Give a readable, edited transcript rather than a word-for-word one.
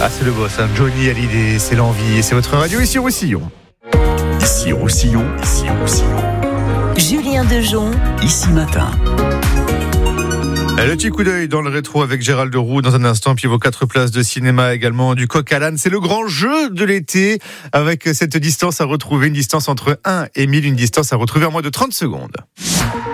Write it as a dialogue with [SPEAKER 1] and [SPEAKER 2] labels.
[SPEAKER 1] Ah, c'est le boss, hein. Johnny Hallyday, c'est l'envie et c'est votre radio ici au Roussillon.
[SPEAKER 2] Ici Roussillon.
[SPEAKER 3] Julien Dejon.
[SPEAKER 2] Ici Matin.
[SPEAKER 1] Le petit coup d'œil dans le rétro avec Gérald Roux dans un instant, puis vos 4 places de cinéma également, du coq à l'âne. C'est le grand jeu de l'été avec cette distance à retrouver, une distance entre 1 et 1000, une distance à retrouver en moins de 30 secondes.